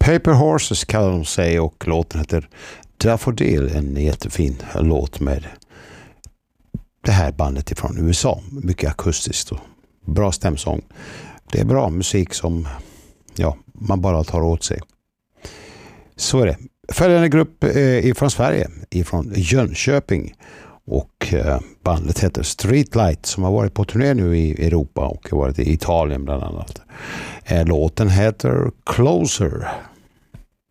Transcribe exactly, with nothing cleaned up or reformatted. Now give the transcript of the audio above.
Paper Horses kallar de sig och låten heter Daffodil, en jättefin låt med det här bandet ifrån U S A. Mycket akustiskt och bra stämsång. Det är bra musik som ja, man bara tar åt sig. Så är det. Följande grupp är ifrån Sverige, ifrån Jönköping. Och bandet heter Streetlight som har varit på turné nu i Europa och har varit i Italien bland annat. Låten heter Closer.